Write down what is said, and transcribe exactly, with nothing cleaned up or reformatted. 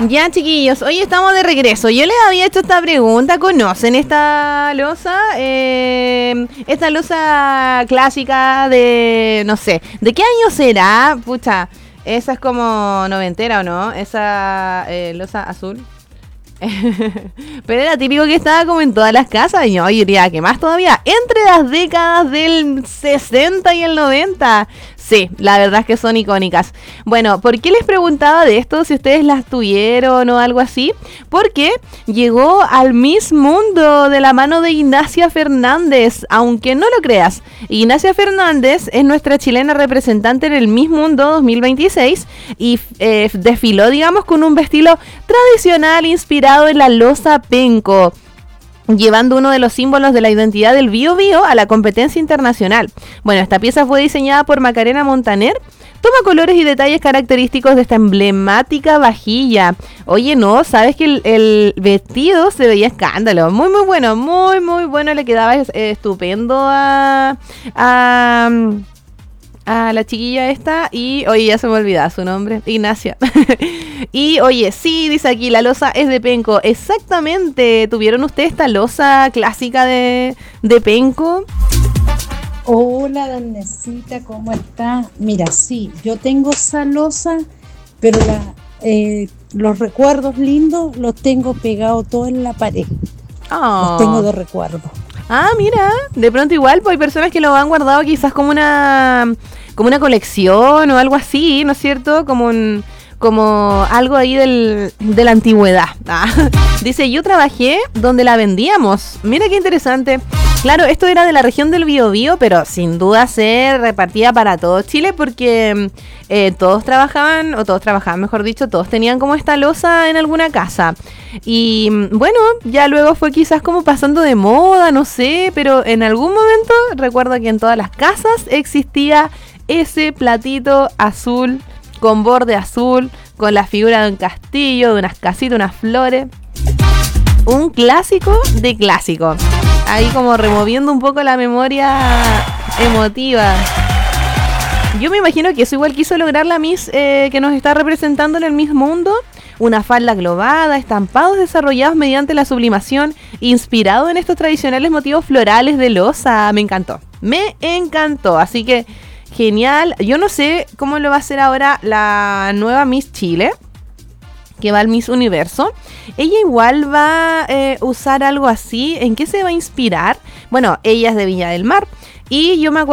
Ya, chiquillos, hoy estamos de regreso. Yo les había hecho esta pregunta. ¿Conocen esta losa? Eh, esta losa clásica de, no sé, ¿de qué año será? Pucha, esa es como noventera, ¿o no? Esa eh, losa azul. Pero era típico que estaba como en todas las casas. Y yo diría que más todavía, entre las décadas del sesenta y el noventa. Sí, la verdad es que son icónicas. Bueno, ¿por qué les preguntaba de esto? Si ustedes las tuvieron o algo así. Porque llegó al Miss Mundo de la mano de Ignacia Fernández. Aunque no lo creas, Ignacia Fernández es nuestra chilena representante en el Miss Mundo dos mil veintiséis. Y eh, desfiló, digamos, con un vestido tradicional inspirado en la losa penco, llevando uno de los símbolos de la identidad del Bío Bío a la competencia internacional. Bueno, esta pieza fue diseñada por Macarena Montaner. Toma colores y detalles característicos de esta emblemática vajilla. Oye, no, sabes que el, el vestido se veía escándalo. Muy, muy bueno, muy, muy bueno. Le quedaba eh, estupendo a... a a la chiquilla esta. Y oye, ya se me olvidaba su nombre, Ignacia. Y oye, sí, dice aquí, la losa es de penco. Exactamente. ¿Tuvieron ustedes esta losa clásica de, de penco? Hola, Danesita, ¿cómo está? Mira, sí, yo tengo esa losa, pero la, eh, los recuerdos lindos los tengo pegados todos en la pared. Oh. Los tengo de recuerdo. Ah, mira, de pronto igual, pues hay personas que lo han guardado quizás como una como una colección o algo así, ¿no es cierto? Como un como algo ahí del, de la antigüedad. Ah. Dice, yo trabajé donde la vendíamos. Mira qué interesante. Claro, esto era de la región del Biobío, pero sin duda se repartía para todo Chile porque eh, todos trabajaban, o todos trabajaban, mejor dicho, todos tenían como esta losa en alguna casa. Y bueno, ya luego fue quizás como pasando de moda, no sé, pero en algún momento recuerdo que en todas las casas existía ese platito azul con borde azul, con la figura de un castillo, de unas casitas, unas flores. Un clásico de clásico. Ahí como removiendo un poco la memoria emotiva. Yo me imagino que eso igual quiso lograr la Miss eh, que nos está representando en el Miss Mundo. Una falda globada, estampados desarrollados mediante la sublimación, inspirado en estos tradicionales motivos florales de losa. Me encantó, me encantó. Así que genial. Yo no sé cómo lo va a hacer ahora la nueva Miss Chile, que va al Miss Universo. Ella igual va a eh, usar algo así. ¿En qué se va a inspirar? Bueno, ella es de Viña del Mar. Y yo me acuerdo